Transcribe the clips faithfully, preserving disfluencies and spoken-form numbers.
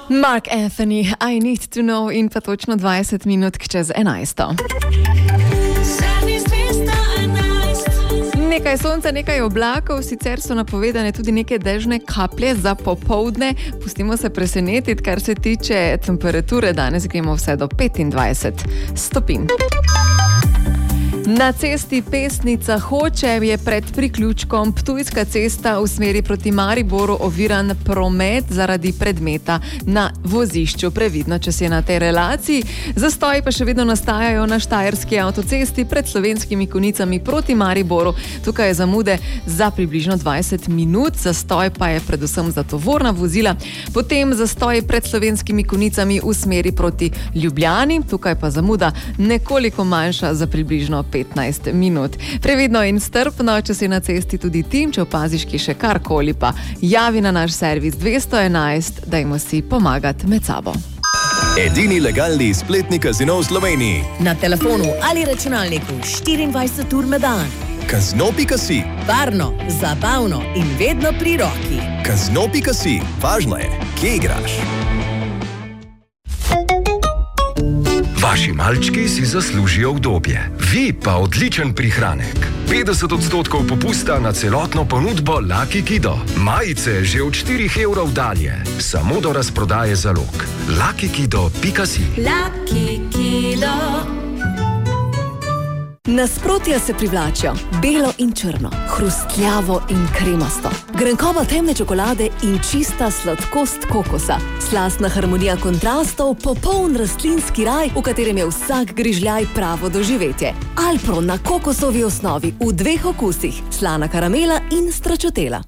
Mark Anthony, I Need to Know in pa točno dvajset minut čez enajsto. Nekaj sonca, nekaj oblakov, sicer so napovedane tudi neke dežne kaplje za popoldne. Pustimo se presenetiti, kar se tiče temperature. Danes gremo vse do petindvajset stopinj. Na cesti Pesnica Hoče je pred priključkom Ptujska cesta v smeri proti Mariboru oviran promet zaradi predmeta na vozišču. Previdno, če si na tej relaciji. Zastoji pa še vedno nastajajo na Štajerski avtocesti pred Slovenskimi Konjicami proti Mariboru. Tukaj je zamude za približno dvajset minut, zastoj pa je predvsem za tovorna vozila. Potem zastoj pred Slovenskimi Konjicami v smeri proti Ljubljani. Tukaj pa zamuda nekoliko manjša za približno petnajst minut. Previdno in strpno, če si na cesti tudi tim, če opaziš ki še karkoli, pa javi na naš servis dvesto enajst, dajmo si pomagati med sabo. Edini legalni spletni kazino v Sloveniji. Na telefonu ali računalniku štiriindvajset ur na dan. Kazino pika si. Varno, zabavno in vedno pri roki. Kazino pika si. Važno je, kje igraš. Vaši malčki si zaslužijo udobje, vi pa odličen prihranek. petdeset odstotkov popusta na celotno ponudbo Lucky Kido. Majice že od štirih evrov dalje, samo do razprodaje zalog. lucky kido pika si. Lucky Kido. Nasprotja se privlačijo, belo in črno, hrustljavo in kremasto, grenkoba temne čokolade in čista sladkost kokosa, slastna harmonija kontrastov, popoln rastlinski raj, v katerem je vsak grižljaj pravo doživetje. Alpro na kokosovi osnovi v dveh okusih, slana karamela in stračotela.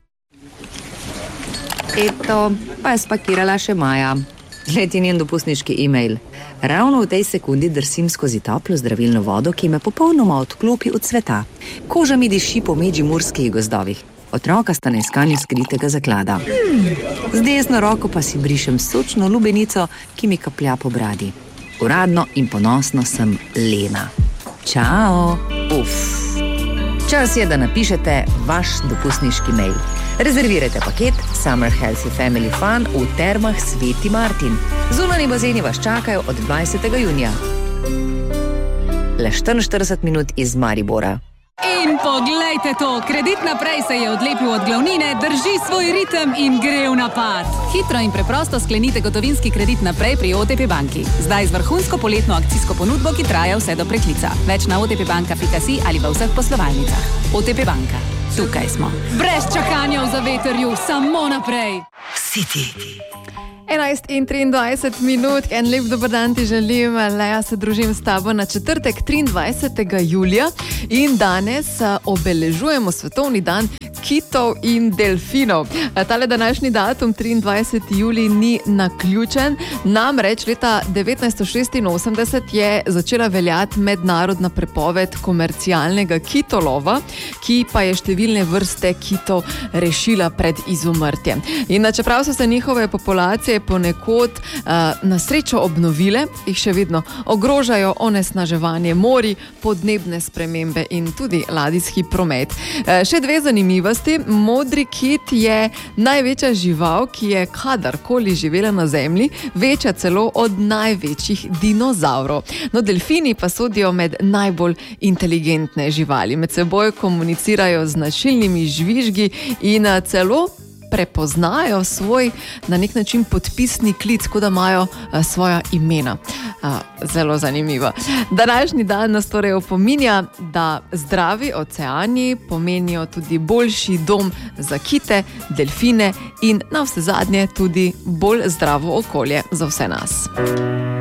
Eto, pa je spakirala še Maja. Gled je njen dopustniški e-mail. Ravno v tej sekundi drsim skozi toplo zdravilno vodo, ki me popolnoma odklopi od sveta. Koža mi diši po medžimurskih gozdovih. Otroka sta na iskanju skritega zaklada. Z desno roko pa si brišem sočno lubenico, ki mi kaplja po bradi. Uradno in ponosno sem Lena. Čao! Uf! Čas je, da napišete vaš dopustniški mail. Rezervirajte paket Summer Healthy Family Fun v Termah Sveti Martin. Zunanji bazeni vas čakajo od dvajsetega junija. Le štiriinštirideset minut iz Maribora. In poglejte to, Kredit naprej se je odlepil od glavnine, drži svoj ritem in gre v napad. Hitro in preprosto sklenite gotovinski kredit naprej pri O T P banki. Zdaj z vrhunsko poletno akcijsko ponudbo, ki traja vse do preklica. Več na otpbanka pika si ali v vseh poslovalnicah. O T P banka. Tukaj smo. Brez čakanja v zavetrju, samo naprej. City. enajst in triindvajset minut, en lep dober dan ti želim, Leja, se družim s tabo na četrtek triindvajsetega julija in danes obeležujemo svetovni dan kitov in delfinov. Tale današnji datum, triindvajseti julij, ni naključen, namreč leta devetnajststo šestinosemdeset je začela veljati mednarodna prepoved komercialnega kitolova, ki pa je številne vrste kitov rešila pred izumrtjem. In čeprav so se njihove populacije ponekod uh, na srečo obnovile, jih še vedno ogrožajo onesnaževanje morij, podnebne spremembe in tudi ladijski promet. Uh, še dve zanimivosti. Modri kit je največja žival, ki je kadarkoli živela na zemlji, večja celo od največjih dinozavrov. No, delfini pa sodijo med najbolj inteligentne živali. Med seboj komunicirajo z značilnimi žvižgi in uh, celo prepoznajo svoj na nek način podpisni klic, kot da imajo a, svoja imena. A, zelo zanimivo. Današnji dan nas torej opominja, da zdravi oceani pomenijo tudi boljši dom za kite, delfine in navsezadnje tudi bolj zdravo okolje za vse nas.